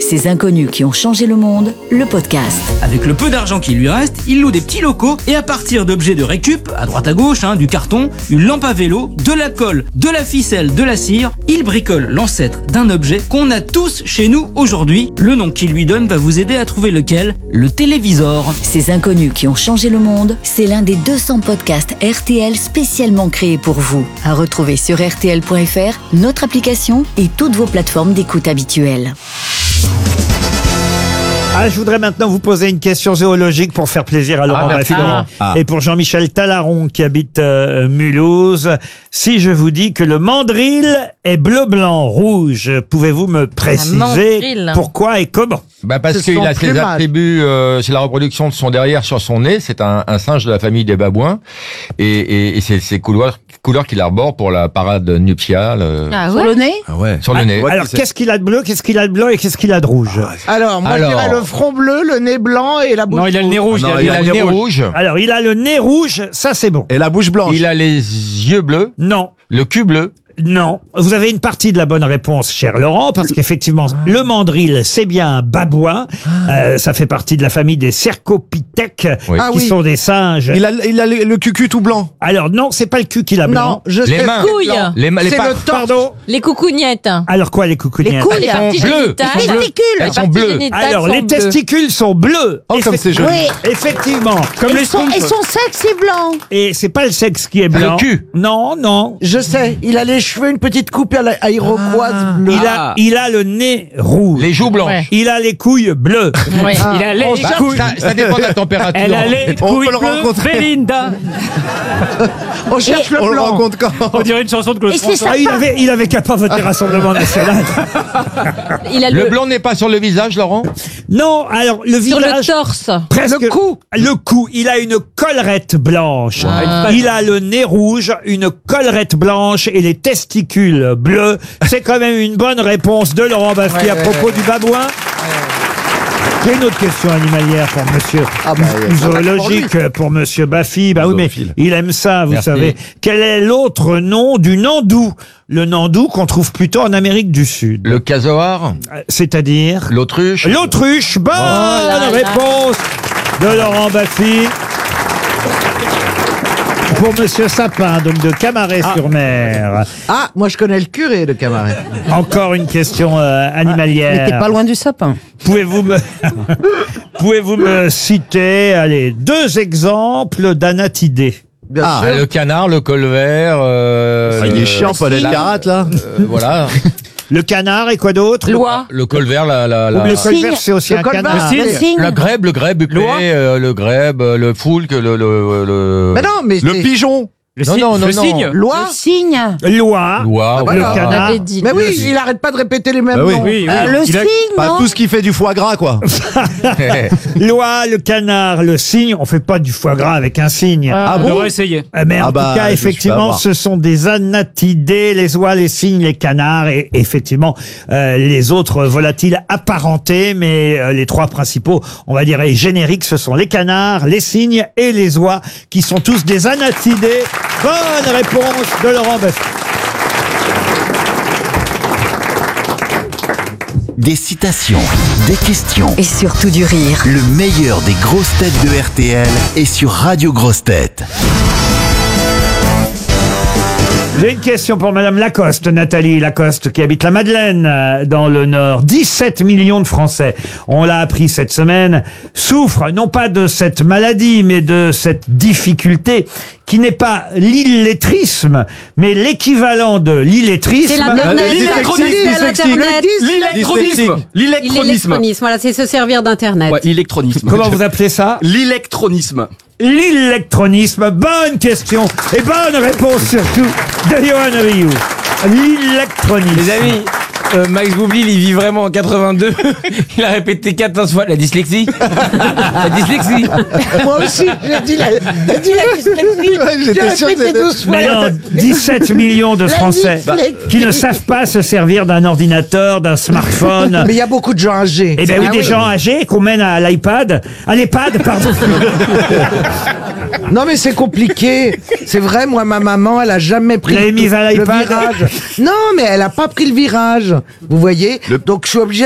Ces inconnus qui ont changé le monde, le podcast. Avec le peu d'argent qui lui reste, il loue des petits locaux et à partir d'objets de récup, à droite à gauche, du carton, une lampe à vélo, de la colle, de la ficelle, de la cire, il bricole l'ancêtre d'un objet qu'on a tous chez nous aujourd'hui. Le nom qu'il lui donne va vous aider à trouver lequel, le télévisor. Ces inconnus qui ont changé le monde, c'est l'un des 200 podcasts RTL spécialement créés pour vous. À retrouver sur rtl.fr, notre application et toutes vos plateformes d'écoute habituelles. Je voudrais maintenant vous poser une question zoologique pour faire plaisir à Laurent Baffie et pour Jean-Michel Talaron qui habite Mulhouse. Si je vous dis que le mandrill est bleu, blanc, rouge, pouvez-vous me préciser pourquoi et comment? Parce qu'il a ses attributs, c'est la reproduction de son derrière sur son nez. C'est un singe de la famille des babouins et c'est ses couleurs qu'il arbore pour la parade nuptiale. Sur le nez? Sur le nez. Alors qu'est-ce qu'il a de bleu, qu'est-ce qu'il a de blanc et qu'est-ce qu'il a de rouge? Alors, moi, je dirais le front bleu, le nez blanc et la bouche rouge. Non, il a le nez rouge. Il a le nez rouge. Alors, il a le nez rouge, ça c'est bon. Et la bouche blanche. Il a les yeux bleus. Non. Le cul bleu. Non, vous avez une partie de la bonne réponse, cher Laurent, parce qu'effectivement, le mandrill, c'est bien un babouin. Ça fait partie de la famille des cercopithèques, qui sont des singes. Il a le cucu tout blanc. Alors non, c'est pas le cul qu'il a blanc. Non, je Les sais. mains. Couilles. C'est le torse. Pardon. Les coucougnettes. Alors quoi, les coucougnettes? Les couilles. Elles sont bleues. Les testicules. Elles sont bleues. Alors, les testicules sont bleus. Oh, comme c'est joli. Oui. Effectivement. Comme les Et son sexe est blanc. Et c'est pas le sexe qui est blanc. Le cul. Non, non. Je sais, il a les cheveux, une petite coupe à iroquoise bleue. Il a le nez rouge. Les joues blanches. Il a les couilles bleues. Il a les couilles. Ça dépend de la température. Elle a les On couilles peut le bleues, rencontrer. Belinda. On cherche le On le blanc. rencontre quand? On dirait une chanson de Claude François. Il avait qu'à pas voter Rassemblement National. Il a Le blanc n'est pas sur le visage, Laurent? Non, alors le sur le visage. torse. Presque. Le cou. Le cou. Il a une collerette blanche. Il a le nez rouge, une collerette blanche et les testicules bleus. C'est quand même une bonne réponse de Laurent Baffie à propos du babouin. J'ai une autre question animalière pour monsieur, zoologique pour monsieur Baffie. Oui, mais il aime ça, vous savez. Quel est l'autre nom du nandou? Le nandou qu'on trouve plutôt en Amérique du Sud. Le casoar? C'est-à-dire? L'autruche? L'autruche. Bonne réponse de Laurent Baffie. Pour monsieur Sapin, donc de Camaret-sur-Mer. Moi je connais le curé de Camaret. Encore une question animalière. T'es pas loin du sapin. Pouvez-vous me citer, 2 exemples d'anatidés? Le canard, le colvert. Il est chiant, Paul Elkarat, là. Voilà. Le canard et quoi d'autre? L'oie. Le colvert, Le colvert, c'est aussi un canard. Le grèbe huppé, le grèbe, le foulque, Mais non, mais Le pigeon. Le cygne. Loi. Cygne. L'oie. voilà. Le On canard. avait dit. Mais oui, il arrête pas de répéter les mêmes noms. Le cygne, non? Tout ce qui fait du foie gras, quoi. L'oie, le canard, le cygne. On fait pas du foie gras avec un cygne. On aurait essayé. Mais en tout cas, je effectivement, suis ce sont des anatidés, les oies, les cygnes, les canards et effectivement les autres volatiles apparentés, mais les 3 principaux, on va dire, et génériques, ce sont les canards, les cygnes et les oies, qui sont tous des anatidés. Bonne réponse de Laurent Baffie. Des citations, des questions, Et surtout du rire. le meilleur des grosses têtes de RTL est sur Radio Grosses Têtes. J'ai une question pour Madame Lacoste, Nathalie Lacoste, qui habite la Madeleine, dans le Nord. 17 millions de Français, on l'a appris cette semaine, souffrent non pas de cette maladie, mais de cette difficulté qui n'est pas l'illettrisme, mais l'équivalent de l'illettrisme. C'est l'Internet. L'électronisme, voilà, c'est se servir d'Internet. Ouais, l'électronisme. Comment vous appelez ça? L'électronisme. L'électronisme. Bonne question et bonne réponse surtout de Johan Rioux. L'électronisme. Les amis, Max Boublil, il vit vraiment en 82. Il a répété 14 fois la dyslexie. La dyslexie. Moi aussi, j'ai dit la dyslexie. J'étais sûr que c'était 12 fois. Mais non, 17 millions de Français qui ne savent pas se servir d'un ordinateur, d'un smartphone. Mais il y a beaucoup de gens âgés. Eh bien oui, des gens âgés qu'on mène à l'EHPAD, pardon. Non mais c'est compliqué. C'est vrai, moi ma maman, elle a jamais pris Vous l'avez mise à le l'iPad? virage. Non, mais elle a pas pris le virage. Vous voyez? Donc je suis obligé